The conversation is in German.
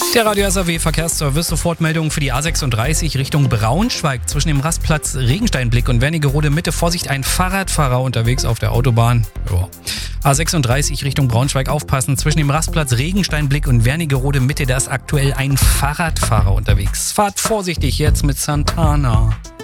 Der Radio SAW Verkehrsservice, Sofortmeldung für die A36 Richtung Braunschweig zwischen dem Rastplatz Regensteinblick und Wernigerode Mitte. Vorsicht, ein Fahrradfahrer unterwegs auf der Autobahn. Ja. A36 Richtung Braunschweig aufpassen, zwischen dem Rastplatz Regensteinblick und Wernigerode Mitte, da ist aktuell ein Fahrradfahrer unterwegs. Fahrt vorsichtig jetzt mit Santana.